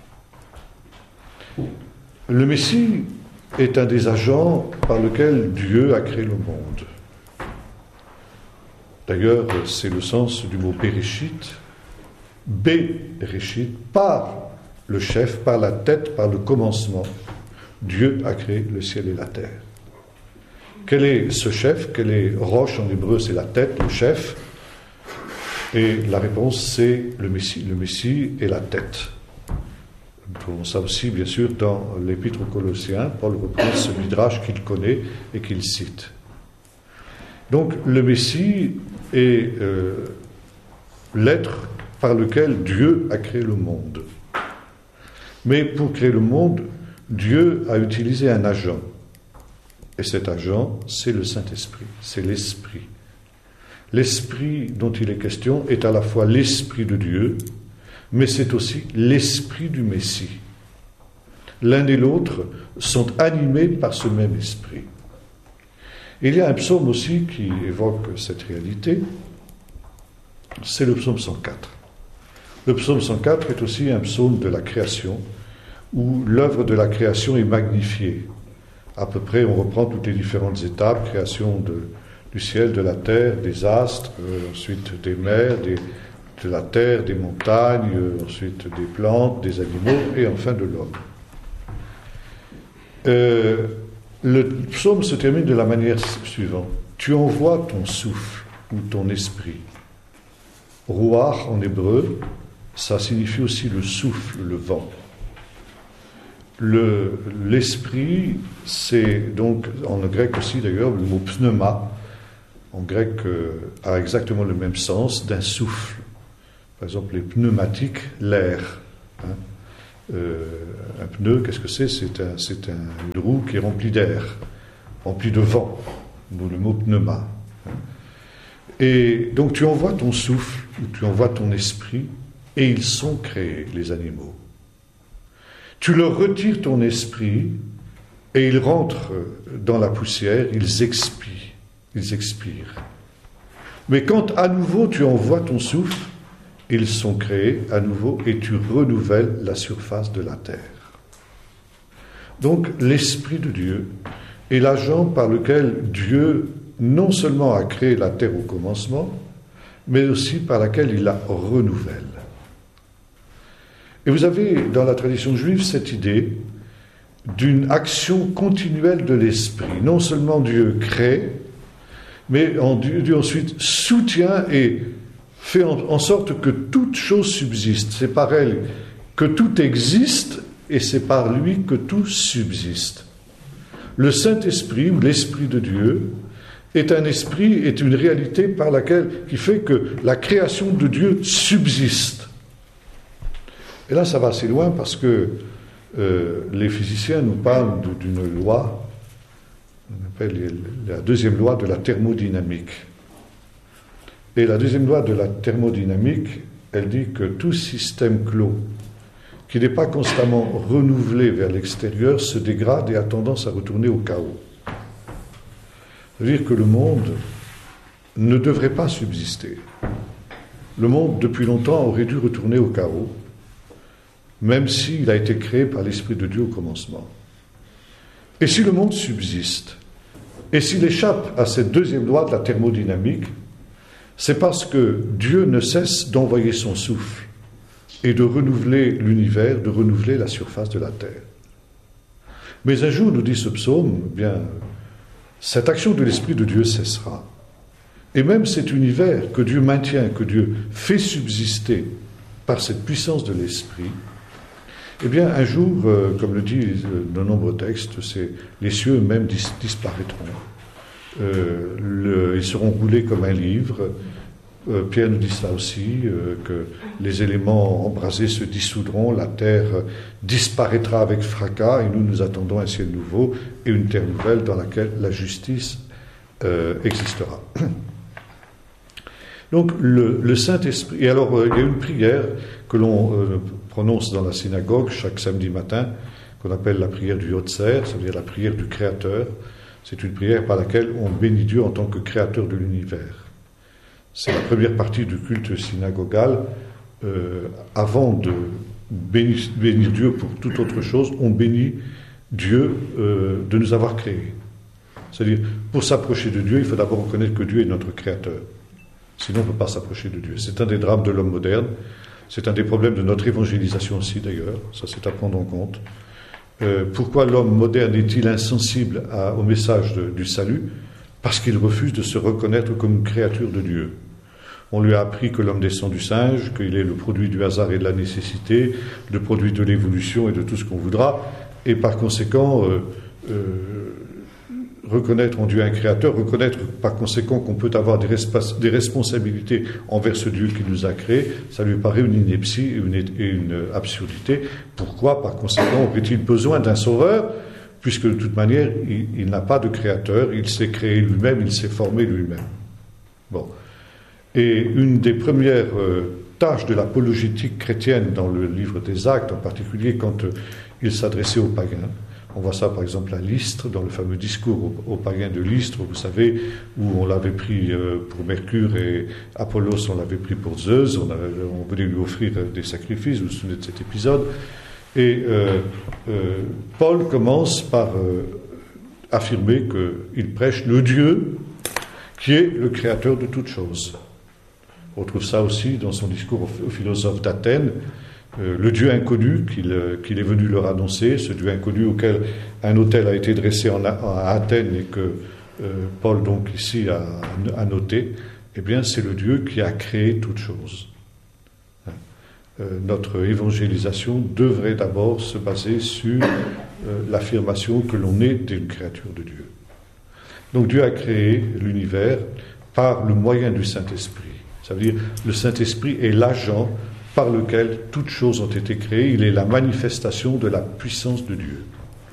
Le Messie est un des agents par lequel Dieu a créé le monde. D'ailleurs, c'est le sens du mot Bereshit, Bereshit, par le chef, par la tête, par le commencement. Dieu a créé le ciel et la terre. Quel est ce chef? Quel est Rosh en hébreu? C'est la tête, le chef. Et la réponse, c'est le Messie. Le Messie est la tête. Nous trouvons ça aussi, bien sûr, dans l'Épître aux Colossiens. Paul reprend ce midrash qu'il connaît et qu'il cite. Donc, le Messie est euh, l'être par lequel Dieu a créé le monde. Mais pour créer le monde, Dieu a utilisé un agent. Et cet agent, c'est le Saint-Esprit, c'est l'Esprit. L'esprit dont il est question est à la fois l'esprit de Dieu, mais c'est aussi l'esprit du Messie. L'un et l'autre sont animés par ce même esprit. Il y a un psaume aussi qui évoque cette réalité, c'est le psaume cent quatre. Le psaume cent quatre est aussi un psaume de la création, où l'œuvre de la création est magnifiée. À peu près, on reprend toutes les différentes étapes, création de du ciel, de la terre, des astres, euh, ensuite des mers, des, de la terre, des montagnes, euh, ensuite des plantes, des animaux, et enfin de l'homme. Euh, le psaume se termine de la manière suivante. Tu envoies ton souffle ou ton esprit. Ruach en hébreu, ça signifie aussi le souffle, le vent. Le, l'esprit, c'est donc, en grec aussi d'ailleurs, le mot pneuma, en grec, euh, a exactement le même sens d'un souffle. Par exemple, les pneumatiques, l'air. Hein. Euh, un pneu, qu'est-ce que c'est? C'est, un, c'est un, une roue qui est remplie d'air, remplie de vent, d'où le mot pneuma. Et donc tu envoies ton souffle, ou tu envoies ton esprit, et ils sont créés, les animaux. Tu leur retires ton esprit, et ils rentrent dans la poussière, ils expirent, ils expirent. Mais quand à nouveau tu envoies ton souffle, ils sont créés à nouveau et tu renouvelles la surface de la terre. Donc l'Esprit de Dieu est l'agent par lequel Dieu non seulement a créé la terre au commencement, mais aussi par laquelle il la renouvelle. Et vous avez dans la tradition juive cette idée d'une action continuelle de l'Esprit. Non seulement Dieu crée, mais Dieu ensuite soutient et fait en, en sorte que toute chose subsiste. C'est par elle que tout existe et c'est par lui que tout subsiste. Le Saint-Esprit, ou l'Esprit de Dieu, est un esprit, est une réalité par laquelle, qui fait que la création de Dieu subsiste. Et là, ça va assez loin parce que euh, les physiciens nous parlent de, d'une loi, on appelle la deuxième loi de la thermodynamique. Et la deuxième loi de la thermodynamique, elle dit que tout système clos qui n'est pas constamment renouvelé vers l'extérieur se dégrade et a tendance à retourner au chaos. C'est-à-dire que le monde ne devrait pas subsister. Le monde, depuis longtemps, aurait dû retourner au chaos, même s'il a été créé par l'Esprit de Dieu au commencement. Et si le monde subsiste, et s'il échappe à cette deuxième loi de la thermodynamique, c'est parce que Dieu ne cesse d'envoyer son souffle et de renouveler l'univers, de renouveler la surface de la terre. Mais un jour, nous dit ce psaume, eh bien, cette action de l'Esprit de Dieu cessera. Et même cet univers que Dieu maintient, que Dieu fait subsister par cette puissance de l'Esprit, eh bien, un jour, euh, comme le disent de nombreux textes, c'est, les cieux eux-mêmes dis- disparaîtront. Euh, le, ils seront roulés comme un livre. Euh, Pierre nous dit cela aussi, euh, que les éléments embrasés se dissoudront, la terre disparaîtra avec fracas, et nous nous attendons un ciel nouveau et une terre nouvelle dans laquelle la justice euh, existera. Donc le, le Saint-Esprit, et alors euh, il y a une prière que l'on euh, prononce dans la synagogue chaque samedi matin, qu'on appelle la prière du Yotzer, c'est-à-dire la prière du Créateur. C'est une prière par laquelle on bénit Dieu en tant que créateur de l'univers. C'est la première partie du culte synagogal. Euh, avant de bénir, bénir Dieu pour toute autre chose, on bénit Dieu euh, de nous avoir créés. C'est-à-dire, pour s'approcher de Dieu, il faut d'abord reconnaître que Dieu est notre créateur. Sinon, on ne peut pas s'approcher de Dieu. C'est un des drames de l'homme moderne. C'est un des problèmes de notre évangélisation aussi, d'ailleurs. Ça, c'est à prendre en compte. Euh, pourquoi l'homme moderne est-il insensible à, au message de, du salut? Parce qu'il refuse de se reconnaître comme une créature de Dieu. On lui a appris que l'homme descend du singe, qu'il est le produit du hasard et de la nécessité, le produit de l'évolution et de tout ce qu'on voudra, et par conséquent, euh, euh, reconnaître en Dieu un créateur, reconnaître par conséquent qu'on peut avoir des, resp- des responsabilités envers ce Dieu qui nous a créés, ça lui paraît une ineptie et une, et une absurdité. Pourquoi, par conséquent, aurait-il besoin d'un sauveur, puisque de toute manière, il, il n'a pas de créateur, il s'est créé lui-même, il s'est formé lui-même. Bon. Et une des premières euh, tâches de l'apologétique chrétienne dans le livre des Actes, en particulier quand euh, il s'adressait aux païens, on voit ça par exemple à Lystre, dans le fameux discours aux, aux païens de Lystre, vous savez, où on l'avait pris euh, pour Mercure et Apollos, on l'avait pris pour Zeus, on, avait, on voulait lui offrir des sacrifices, vous vous souvenez de cet épisode. Et euh, euh, Paul commence par euh, affirmer qu'il prêche le Dieu qui est le créateur de toutes choses. On retrouve ça aussi dans son discours aux, aux philosophes d'Athènes, euh, le Dieu inconnu qu'il, euh, qu'il est venu leur annoncer, ce Dieu inconnu auquel un autel a été dressé en, à Athènes et que euh, Paul donc ici a, a noté, eh bien c'est le Dieu qui a créé toutes choses. Euh, notre évangélisation devrait d'abord se baser sur euh, l'affirmation que l'on est une créature de Dieu. Donc Dieu a créé l'univers par le moyen du Saint-Esprit. Ça veut dire le Saint-Esprit est l'agent par lequel toutes choses ont été créées. Il est la manifestation de la puissance de Dieu.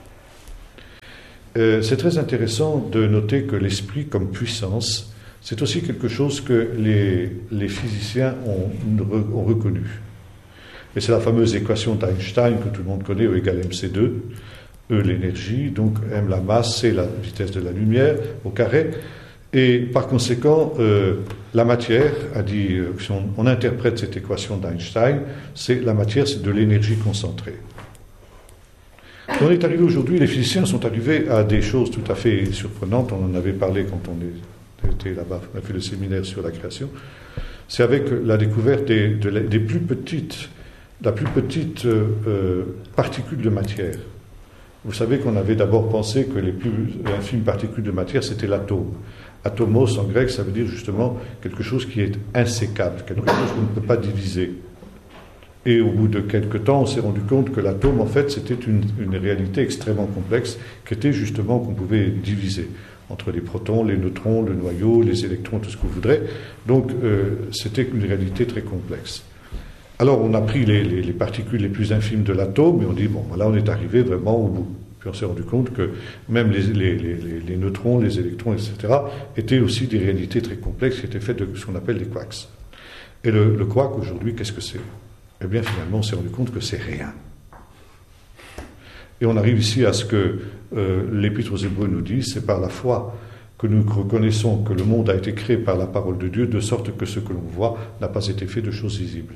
Euh, c'est très intéressant de noter que l'esprit comme puissance, c'est aussi quelque chose que les, les physiciens ont, ont reconnu. Et c'est la fameuse équation d'Einstein que tout le monde connaît, E égale M C deux, E l'énergie, donc M la masse, C la vitesse de la lumière au carré. Et par conséquent, euh, la matière, a dit, euh, si on, on interprète cette équation d'Einstein, c'est la matière, c'est de l'énergie concentrée. On est arrivé aujourd'hui, les physiciens sont arrivés à des choses tout à fait surprenantes. On en avait parlé quand on était là-bas, on a fait le séminaire sur la création. C'est avec la découverte des, de la, des plus petites, la plus petite euh, particule de matière. Vous savez qu'on avait d'abord pensé que les plus infimes particules de matière, c'était l'atome. Atomos en grec, ça veut dire justement quelque chose qui est insécable, quelque chose qu'on ne peut pas diviser. Et au bout de quelques temps, on s'est rendu compte que l'atome, en fait, c'était une, une réalité extrêmement complexe, qui était justement qu'on pouvait diviser entre les protons, les neutrons, le noyau, les électrons, tout ce que vous voudrez. Donc, euh, c'était une réalité très complexe. Alors, on a pris les, les, les particules les plus infimes de l'atome, et on dit, bon, là, on est arrivé vraiment au bout. Puis on s'est rendu compte que même les, les, les, les neutrons, les électrons, et cetera, étaient aussi des réalités très complexes qui étaient faites de ce qu'on appelle des quarks. Et le, le quark, aujourd'hui, qu'est-ce que c'est ? Eh bien, finalement, on s'est rendu compte que c'est rien. Et on arrive ici à ce que euh, l'Épître aux Hébreux nous dit, c'est par la foi que nous reconnaissons que le monde a été créé par la parole de Dieu, de sorte que ce que l'on voit n'a pas été fait de choses visibles.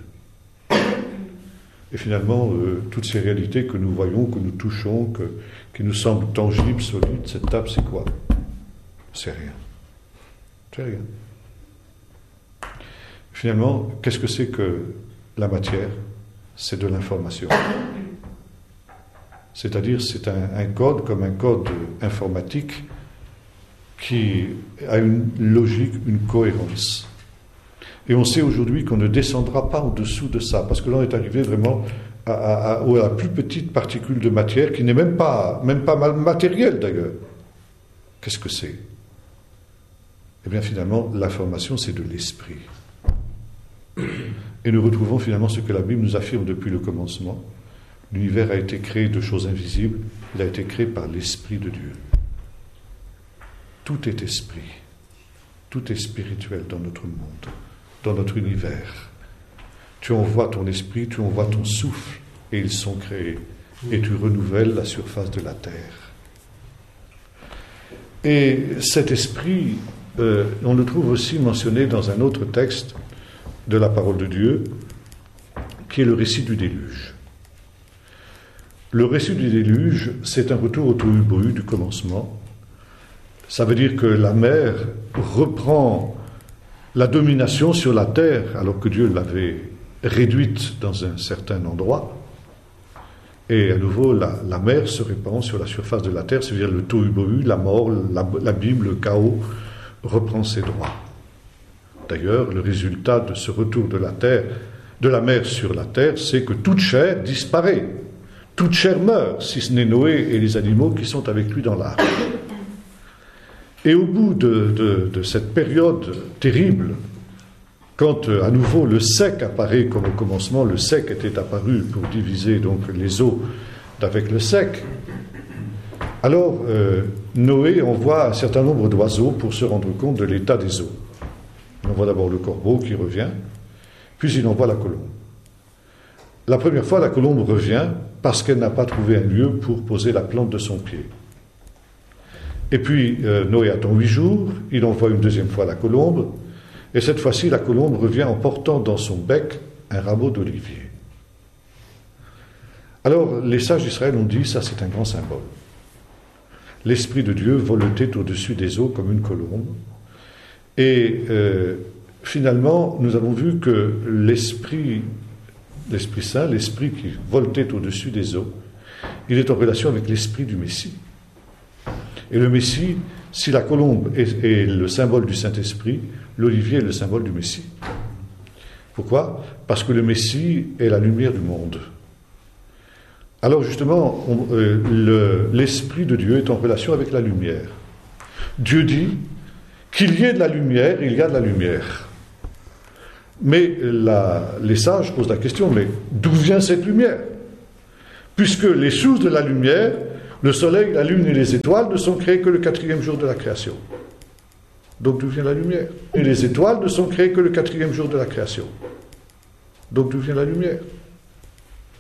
Et finalement, euh, toutes ces réalités que nous voyons, que nous touchons, que, qui nous semblent tangibles, solides, cette table, c'est quoi ? C'est rien. C'est rien. Finalement, qu'est-ce que c'est que la matière ? C'est de l'information. C'est-à-dire, c'est un, un code comme un code informatique qui a une logique, une cohérence. Et on sait aujourd'hui qu'on ne descendra pas au-dessous de ça, parce que là on est arrivé vraiment à, à, à, à la plus petite particule de matière, qui n'est même pas, même pas matérielle d'ailleurs. Qu'est-ce que c'est ? Eh bien finalement, l'information c'est de l'esprit. Et nous retrouvons finalement ce que la Bible nous affirme depuis le commencement. L'univers a été créé de choses invisibles, il a été créé par l'Esprit de Dieu. Tout est esprit, tout est spirituel dans notre monde, dans notre univers. Tu envoies ton esprit, tu envoies ton souffle, et ils sont créés. Et tu renouvelles la surface de la terre. Et cet esprit, euh, on le trouve aussi mentionné dans un autre texte de la parole de Dieu, qui est le récit du déluge. Le récit du déluge, c'est un retour au tohu-bohu du commencement. Ça veut dire que la mer reprend la domination sur la terre, alors que Dieu l'avait réduite dans un certain endroit. Et à nouveau, la, la mer se répand sur la surface de la terre, c'est-à-dire le tohu-bohu, la mort, l'abîme, le chaos, reprend ses droits. D'ailleurs, le résultat de ce retour de la terre, de la mer sur la terre, c'est que toute chair disparaît. Toute chair meurt, si ce n'est Noé et les animaux qui sont avec lui dans l'arche. Et au bout de, de, de cette période terrible, quand euh, à nouveau le sec apparaît, comme au commencement, le sec était apparu pour diviser donc les eaux d'avec le sec, alors euh, Noé envoie un certain nombre d'oiseaux pour se rendre compte de l'état des eaux. Il envoie d'abord le corbeau qui revient, puis il envoie la colombe. La première fois, la colombe revient parce qu'elle n'a pas trouvé un lieu pour poser la plante de son pied. Et puis, euh, Noé attend huit jours, il envoie une deuxième fois la colombe, et cette fois-ci, la colombe revient en portant dans son bec un rameau d'olivier. Alors, les sages d'Israël ont dit, ça c'est un grand symbole. L'Esprit de Dieu voletait au-dessus des eaux comme une colombe, et euh, finalement, nous avons vu que l'Esprit, l'Esprit Saint, l'Esprit qui voletait au-dessus des eaux, il est en relation avec l'Esprit du Messie. Et le Messie, si la colombe est, est le symbole du Saint-Esprit, l'olivier est le symbole du Messie. Pourquoi ? Parce que le Messie est la lumière du monde. Alors justement, on, euh, le, l'Esprit de Dieu est en relation avec la lumière. Dieu dit qu'il y ait de la lumière, il y a de la lumière. Mais la, les sages posent la question, mais d'où vient cette lumière? Puisque les sources de la lumière, le soleil, la lune et les étoiles, ne sont créés que le quatrième jour de la création. Donc d'où vient la lumière? Et les étoiles ne sont créées que le quatrième jour de la création. Donc d'où vient la lumière?